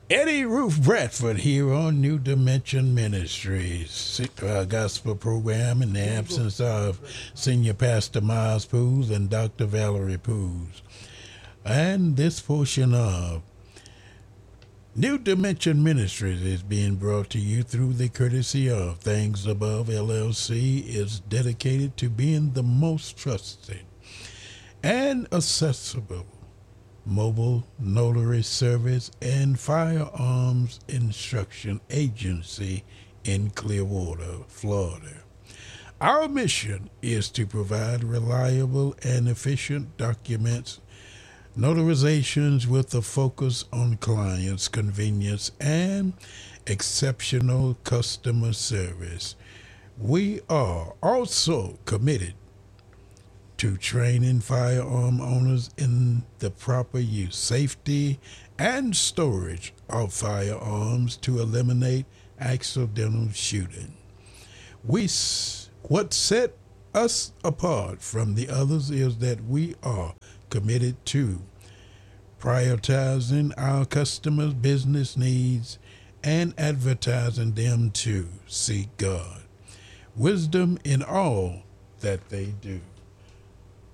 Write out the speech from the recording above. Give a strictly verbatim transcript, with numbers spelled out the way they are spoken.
Eddie Ruth Bradford here on New Dimension Ministries, uh, gospel program in the absence of Senior Pastor Miles Poos and Doctor Valerie Poos. And this portion of New Dimension Ministries is being brought to you through the courtesy of Things Above L L C, is dedicated to being the most trusted and accessible mobile notary service and firearms instruction agency in Clearwater, Florida. Our mission is to provide reliable and efficient documents, notarizations with a focus on clients' convenience and exceptional customer service. We are also committed to training firearm owners in the proper use, safety, and storage of firearms to eliminate accidental shooting. We, what set us apart from the others is that we are committed to prioritizing our customers' business needs and advertising them to seek God. Wisdom in all that they do.